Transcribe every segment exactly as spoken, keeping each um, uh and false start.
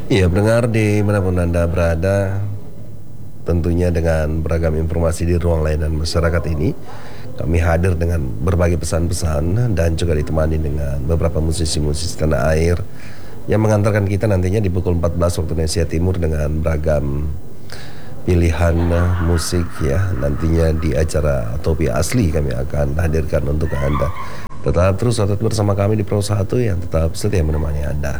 Iya, pendengar dimanapun Anda berada, tentunya dengan beragam informasi di ruang layanan masyarakat ini, kami hadir dengan berbagai pesan-pesan dan juga ditemani dengan beberapa musisi-musisi tanah air yang mengantarkan kita nantinya di pukul empat belas waktu Indonesia Timur dengan beragam pilihan eh, musik ya. Nantinya di acara Topi Asli kami akan hadirkan untuk Anda. Tetap terus tetap bersama kami di Pro satu yang tetap setia menemani Anda.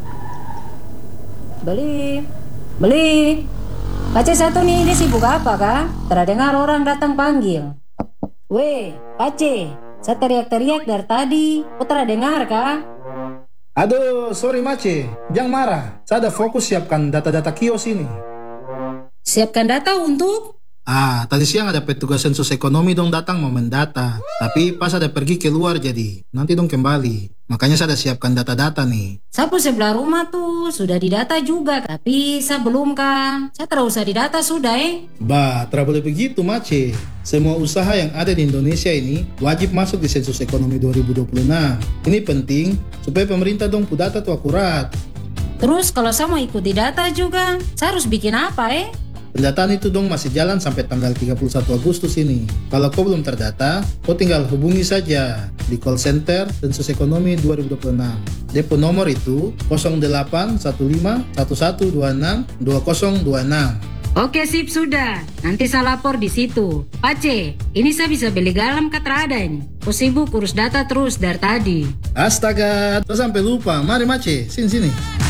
Beli, beli. Pace satu nih, dia sibuk apa kah? Terdengar orang datang panggil. Weh, Pace, saya teriak-teriak dari tadi. Kau terdengar kah? Aduh, sorry Mace, jangan marah. Saya ada fokus siapkan data-data kios ini. Siapkan data untuk? Ah, tadi siang ada petugas sensus ekonomi dong datang mau mendata. Tapi pas ada pergi keluar jadi, nanti dong kembali. Makanya saya ada siapkan data-data nih. Sapu sebelah rumah tuh sudah didata juga, tapi saya belum kah? Saya terus usah didata sudah eh. Bah, tidak boleh begitu Mace. Semua usaha yang ada di Indonesia ini wajib masuk di sensus ekonomi dua ribu dua puluh enam. Ini penting supaya pemerintah dong pu data tuh akurat. Terus kalau saya mau ikuti data juga, saya harus bikin apa eh? Pendataan itu dong masih jalan sampai tanggal tiga puluh satu Agustus ini. Kalau kau belum terdata, kau tinggal hubungi saja di call center Sensus Ekonomi dua ribu dua puluh enam. Depo nomor itu nol delapan satu lima satu satu dua enam dua nol dua enam. Oke sip sudah, nanti saya lapor di situ. Pace, ini saya bisa beli garam katrada ini. Aku sibuk urus data terus dari tadi. Astaga, saya sampai lupa. Mari Mace, sini sini.